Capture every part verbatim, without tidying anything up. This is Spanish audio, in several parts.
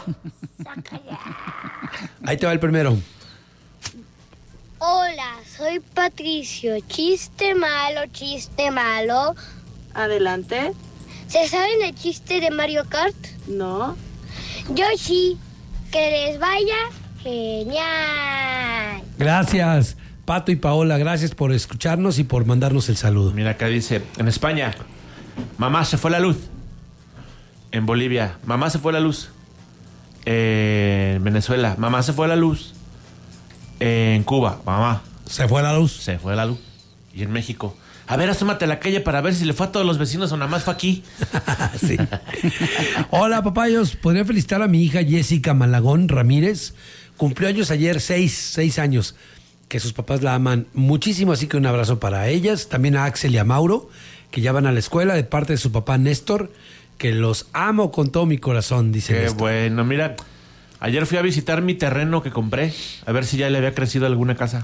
Ahí te va el primero. Hola, soy Patricio. Chiste malo, chiste malo. Adelante. ¿Se saben el chiste de Mario Kart? No. Yo sí. Que les vaya genial. Gracias, Pato y Paola. Gracias por escucharnos y por mandarnos el saludo. Mira, acá dice, en España, mamá, se fue la luz. En Bolivia, mamá, se fue la luz. En Venezuela, mamá, se fue la luz. En Cuba, mamá, ¿Se fue la luz? se fue la luz. Y en México, a ver, asómate a la calle para ver si le fue a todos los vecinos o nada más fue aquí. Sí. Hola, papayos. ¿Podría felicitar a mi hija Jessica Malagón Ramírez? Cumplió años ayer, seis, seis años. Que sus papás la aman muchísimo, así que un abrazo para ellas. También a Axel y a Mauro, que ya van a la escuela, de parte de su papá Néstor, que los amo con todo mi corazón, dice Qué Néstor. bueno, mira, ayer fui a visitar mi terreno que compré, a ver si ya le había crecido alguna casa.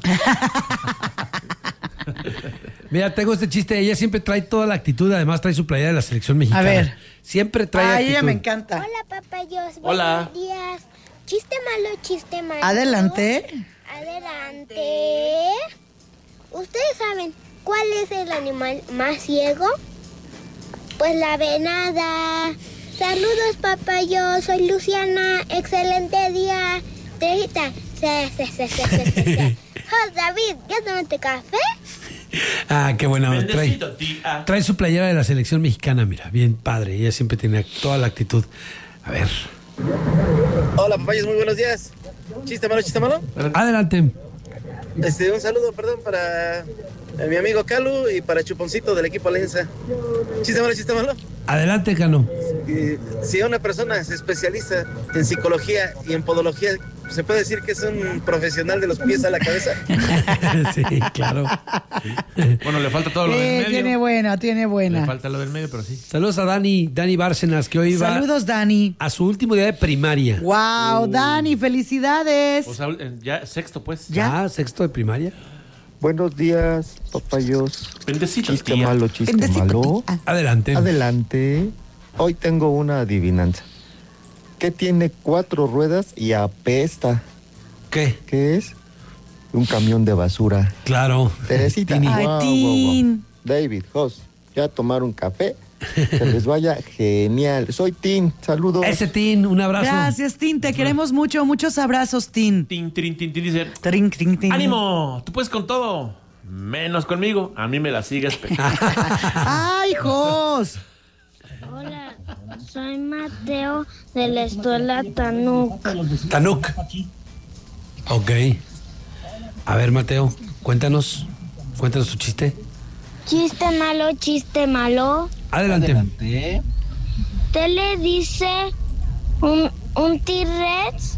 Mira, tengo este chiste. Ella siempre trae toda la actitud. Además, trae su playera de la selección mexicana. A ver. Siempre trae Ay, actitud. ella me encanta. Hola, papayos. Hola. Buenos días. Chiste malo, chiste malo. Adelante. Adelante. ¿Ustedes saben cuál es el animal más ciego? Pues la venada. Saludos, papayos. Soy Luciana. Excelente día. Tejita. Sí, sí, sí, sí, sí, sí, sí. Oh, David, ¿ya tomaste café? Ah, qué buena onda. Trae, Bendecito, tía. trae su playera de la selección mexicana, mira, bien padre. Ella siempre tiene toda la actitud. A ver. Hola, papayos, muy buenos días. ¿Chiste malo, chiste malo? Adelante. Este, un saludo, perdón, para eh, mi amigo Calu y para Chuponcito del equipo Alianza. ¿Chiste malo, chiste malo? Adelante, Cano. Eh, si una persona se especializa en psicología y en podología, ¿se puede decir que es un profesional de los pies a la cabeza? Sí, claro. Bueno, le falta todo lo del Eh, medio. tiene buena, tiene Le buena. falta lo del medio, pero sí. Saludos a Dani, Dani Bárcenas, que hoy va Saludos, Dani. a su último día de primaria. Wow, Dani, felicidades. O sea, eh, ya sexto, pues. ¿Ya? ¿Sexto de primaria? Buenos días, papayos. Bendecito, Chiste tía. malo, chiste Bendecito, malo. tía. Adelante. Adelante. Hoy tengo una adivinanza. ¿Qué tiene cuatro ruedas y apesta? ¿Qué? ¿Qué es? Un camión de basura. Claro. Teresita. Tini. Ay, Guau, guau, Tin. guau. David, Jos, ¿ya tomaron café? Que les vaya genial. Soy Tin, saludos. Ese Tin, un abrazo. Gracias, Tin. Te queremos mucho. Muchos abrazos, Tin. Tin, tin, tin, tin, dice, Trin, trin, tin. ¡ánimo! Tú puedes con todo. Menos conmigo. A mí me la sigues. pe- ¡Ay, Jos! Hola, soy Mateo de la escuela Tanuc. Tanuk. Ok. A ver, Mateo, cuéntanos. Cuéntanos tu chiste. Chiste malo, chiste malo. Adelante. ¿Qué le dice un, un T-Rex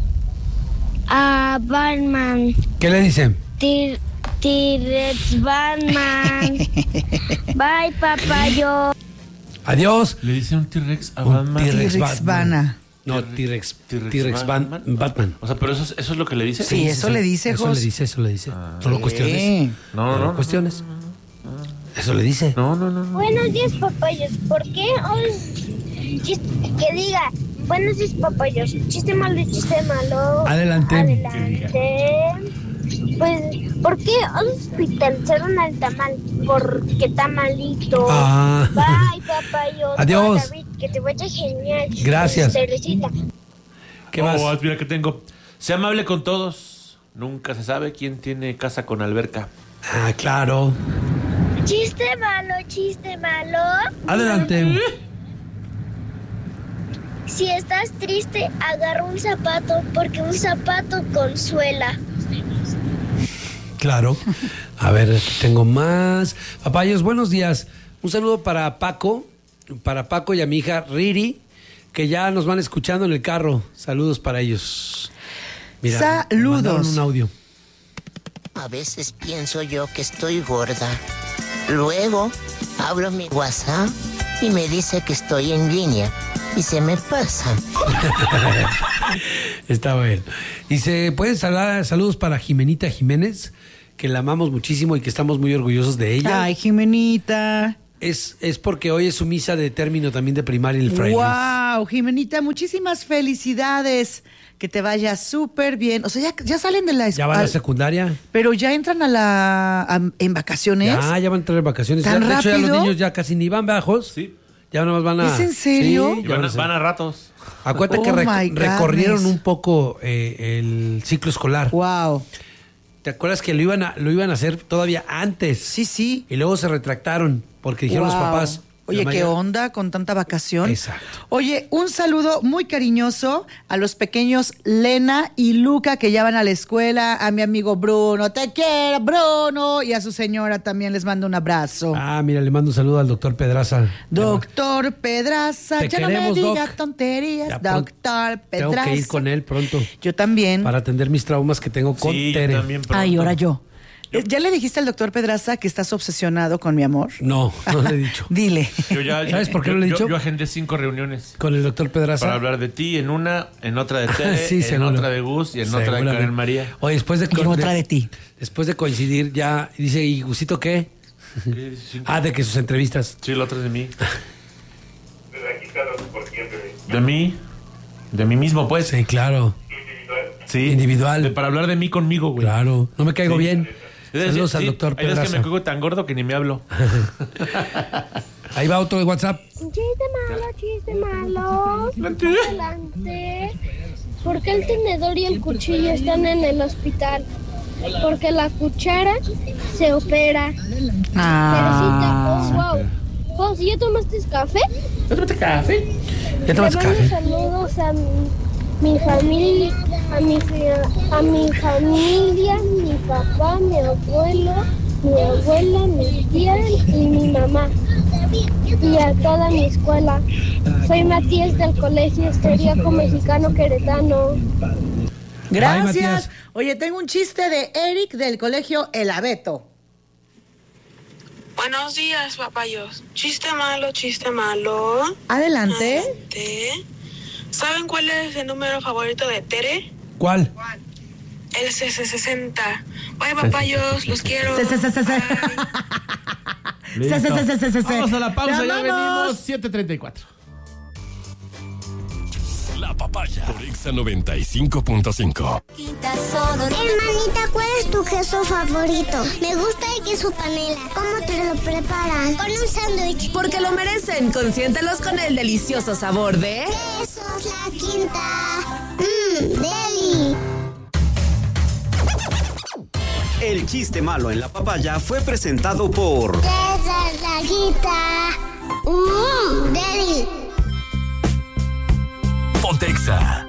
a Batman? ¿Qué le dicen? T- T-Rex Batman. Bye, papayo. Adiós. Le dice un T-Rex a Un Batman. T-Rex. T-Rex Bana. No, T-Rex. T-Rex T-Rex Batman. Ban- Batman. O sea, pero eso, es- eso es lo que le dice. Sí, eso le dice, Eso Jos. le dice, eso le dice. no lo Sí. cuestiones. No, No, no, lo no. cuestiones. Eso le dice. No, no, no, no. Buenos días, papayos. ¿Por qué hoy chiste, que diga buenos días, papayos? Chiste malo, chiste malo. Adelante. Adelante. Pues, ¿por qué hospitalizaron al tamal? Porque está malito. Ah. Bye, papayos. Adiós. David, que te vaya genial. Gracias. Teresita. ¿Qué oh, más? Mira que tengo. Sea amable con todos. Nunca se sabe quién tiene casa con alberca. Ah, claro. Chiste malo, chiste malo. Adelante. Si estás triste, agarra un zapato, porque un zapato consuela. Claro. A ver, aquí tengo más. Papayos, buenos días. Un saludo para Paco, para Paco y a mi hija Riri, que ya nos van escuchando en el carro. Saludos para ellos. Mira, Saludos. mandaron un audio. A veces pienso yo que estoy gorda. Luego abro mi WhatsApp y me dice que estoy en línea. Y se me pasa. Está bien. Dice, ¿puedes hablar saludos para Jimenita Jiménez? Que la amamos muchísimo y que estamos muy orgullosos de ella. Ay, Jimenita. es, es porque hoy es su misa de término también de primaria en el Fraile. Wow, Jimenita, muchísimas felicidades. Que te vaya súper bien. O sea, ya, ya salen de la ¿Ya van a la secundaria? Pero ya entran a la a- en vacaciones. Ya, ya van a entrar en vacaciones. ¿Tan Ya, de hecho, ya los rápido? niños ya casi ni van bajos. Sí. Ya nomás van a... ¿Es en serio? Sí, Y ya van, van a, a ser. van a ratos. Acuérdate Oh que rec- my recorrieron goodness. un poco eh, el ciclo escolar. Wow. ¿Te acuerdas que lo iban a, lo iban a hacer todavía antes? Sí, sí. Y luego se retractaron porque dijeron Wow. los papás. Oye, la ¿qué mayor- onda con tanta vacación? Exacto. Oye, un saludo muy cariñoso a los pequeños Lena y Luca que ya van a la escuela, a mi amigo Bruno, te quiero Bruno, y a su señora también les mando un abrazo. Ah, mira, le mando un saludo al doctor Pedraza. Doctor Pedraza, Te ya no me queremos, diga Doc. tonterías, Ya pronto doctor Tengo Pedraza. que ir con él pronto Yo también. para atender mis traumas que tengo con Sí, yo Tere. también pronto. Ay, ahora yo. Eh, ¿Ya le dijiste al doctor Pedraza que estás obsesionado con mi amor? No, no le he dicho. Dile. Yo ya- ¿Sabes por qué yo- no le he yo- dicho? Yo agendé cinco reuniones Con el doctor Pedraza. para hablar de ti en una, en otra de Tere, Sí, en seguro. otra de Gus y en otra de Seguramente. Karen María. Oye, después de, Y en otra de ti. Después de coincidir ya, dice, ¿y Gusito qué? Ah, de que sus entrevistas. Sí, la otra es de mí. De mí. De mí mismo, pues. Sí, claro. Sí. Individual. De- para hablar de mí conmigo, güey. Claro. No me caigo Sí. bien. Es decir, Saludos al sí, doctor hay veces que Pedraza. me caigo tan gordo que ni me hablo. Ahí va otro de WhatsApp. Chiste malo, chiste malo. Adelante. ¿Por qué el tenedor y el cuchillo están en el hospital? Porque la cuchara se opera. Ah. Teresita, oh, wow. Oh, ¿sí ya tomaste café? ¿Ya Le tomas mando café? saludos a mi, mi familia, a mi, fi- a mi familia, mi papá, mi abuelo, mi abuela, mi tía y mi mamá. Y a toda mi escuela. Soy Matías del Colegio Histórico Mexicano Queretano. Bye, Matías. Gracias. Oye, tengo un chiste de Eric del colegio El Abeto. Buenos días, papayos. Chiste malo, chiste malo. Adelante. Adelante. ¿Saben cuál es el número favorito de Tere? ¿Cuál? El C C sesenta. Oye, papayos, los quiero. Se, se, se, se, se. Se, se, se, se, se, se. Vamos a la pausa, ¡Te ya amamos! venimos. siete treinta y cuatro. La Papaya por Exa noventa y cinco punto cinco. Hermanita, ¿cuál es tu queso favorito? Me gusta el queso panela. ¿Cómo te lo preparan? Con un sándwich. Porque lo merecen, consiéntelos con el delicioso sabor de... Quesos La Quinta. Mmm, deli. El chiste malo en la papaya fue presentado por Quesos La Quinta. Mmm, deli. Pontexa.